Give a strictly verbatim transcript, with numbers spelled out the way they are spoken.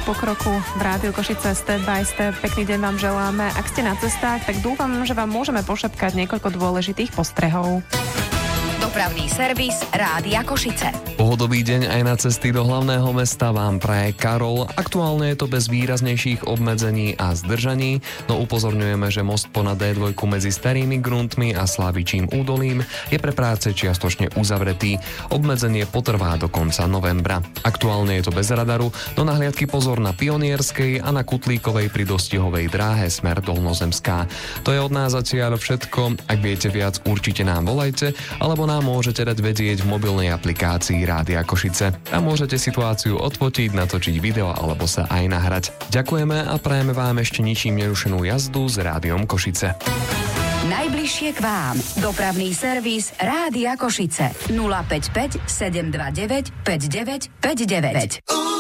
pokroku v Rádiu Košice step by step. Pekný deň vám želáme. Ak ste na cestách, tak dúfam, že vám môžeme pošepkať niekoľko dôležitých postrehov. Dopravný servis Rádia Košice. Pohodový deň aj na cesty do hlavného mesta vám praje Karol. Aktuálne je to bez výraznejších obmedzení a zdržaní, no upozorňujeme, že most ponad dé dva medzi Starými Gruntmi a Slavičím údolím je pre práce čiastočne uzavretý. Obmedzenie potrvá do konca novembra. Aktuálne je to bez radaru, no na hliadky pozor na Pionierskej a na Kutlíkovej pri dostihovej dráhe smer Dolnozemská. To je od nás zatiaľ všetko. Ak viete viac, určite nám volajte, alebo nám môžete dať vedieť v mobilnej aplikácii Rádia Košice. A môžete situáciu odfotiť, natočiť video alebo sa aj nahrať. Ďakujeme a prajeme vám ešte ničím nerušenú jazdu s Rádiom Košice. Najbližšie k vám. Dopravný servis Rádia Košice. nula päť päť sedem dva deväť päť deväť päť deväť.